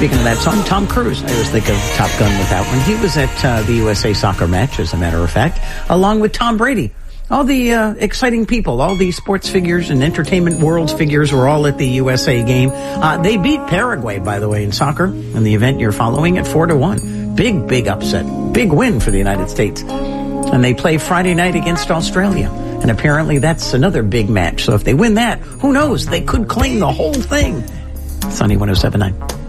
Speaking of that song, Tom Cruise. I always think of Top Gun with that one. He was at the USA soccer match, as a matter of fact, along with Tom Brady. All the exciting people, all the sports figures and entertainment world figures were all at the USA game. They beat Paraguay, by the way, in soccer, in the event you're following, at 4-1. Big upset. Big win for the United States. And they play Friday night against Australia. And apparently that's another big match. So if they win that, who knows? They could claim the whole thing. Sunny 107.9.